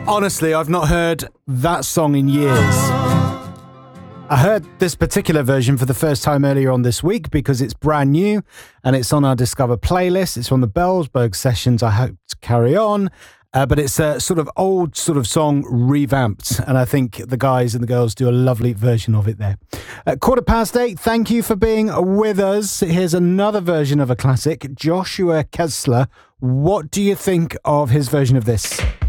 Honestly, I've not heard that song in years. I heard this particular version for the first time earlier on this week because it's brand new and it's on our Discover playlist. It's on the Bellsberg sessions. I hope to carry on. But it's a sort of old sort of song revamped, and I think the guys and the girls do a lovely version of it there. At 8:15, thank you for being with us. Here's another version of a classic, Joshua Kessler. What do you think of his version of this?